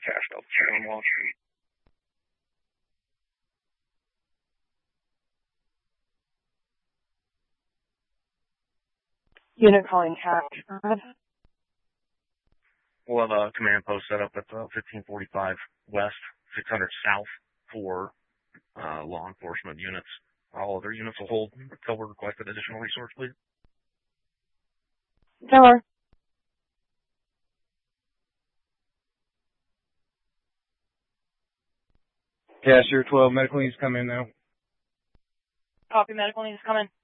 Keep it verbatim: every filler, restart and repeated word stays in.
Cash Delta seven Wall Street. Unit calling cash. We'll have a command post set up at uh, fifteen forty-five West, six hundred South for uh, law enforcement units. All other units will hold until we request an additional resource, please. Tower. Cashier twelve, medical needs come in now. Copy, medical needs come in.